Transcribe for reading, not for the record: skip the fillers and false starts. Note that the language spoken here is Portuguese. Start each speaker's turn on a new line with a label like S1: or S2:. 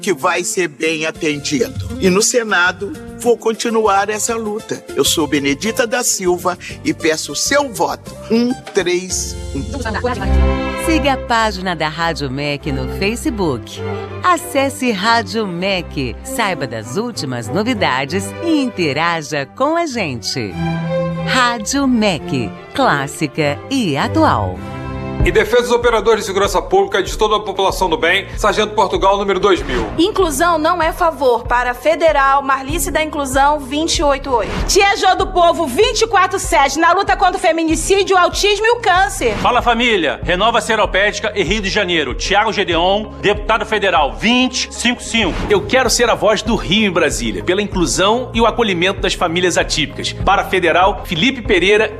S1: que vai ser bem atendido. E no Senado, vou continuar essa luta. Eu sou Benedita da Silva e peço o seu voto. 131.
S2: Siga a página da Rádio MEC no Facebook. Acesse Rádio MEC, saiba das últimas novidades e interaja com a gente. Rádio MEC, clássica e atual.
S3: Em defesa dos operadores de segurança pública e de toda a população do bem, Sargento Portugal, número 2000.
S4: Inclusão não é favor. Para Federal, Marlice da Inclusão, 288.
S5: Tia Jô do Povo, 247, na luta contra o feminicídio, o autismo e o câncer.
S6: Fala família, Renova Seropédica e Rio de Janeiro. Tiago Gedeon, deputado federal, 255.
S7: Eu quero ser a voz do Rio em Brasília, pela inclusão e o acolhimento das famílias atípicas. Para Federal, Felipe Pereira